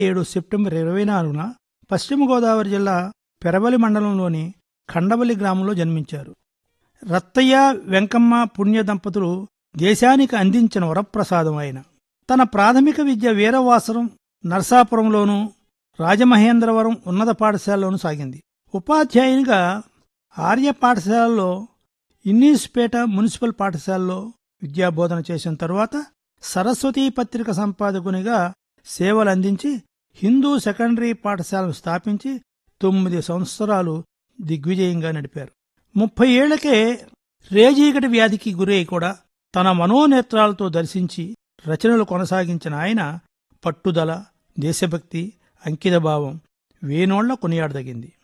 7 September 24న పశ్చిమ గోదావరి జిల్లా పెరవలి మండలంలోని ఖండవల్లి గ్రామంలో జన్మించారు. రత్తయ్య వెంకమ్మ పుణ్య దంపతులు దేశానికి అందించిన వరప్రసాదం ఆయన. తన ప్రాథమిక విద్య వీరవాసరం నరసాపురంలోనూ, రాజమహేంద్రవరం ఉన్నత పాఠశాలలోనూ సాగింది. ఉపాధ్యాయునిగా ఆర్య పాఠశాలలో, ఇన్నీస్పేట మున్సిపల్ పాఠశాలలో విద్యాబోధన చేసిన తరువాత సరస్వతీ పత్రిక సంపాదకునిగా సేవలందించి హిందూ సెకండరీ పాఠశాలను స్థాపించి 9 సంవత్సరాలు దిగ్విజయంగా నడిపారు. 30 ఏళ్లకే రేజీగటి వ్యాధికి గురై కూడా తన మనోనేత్రాలతో దర్శించి రచనలు కొనసాగించిన ఆయన పట్టుదల, దేశభక్తి, అంకితభావం వేనోళ్ల కొనియాడదగింది.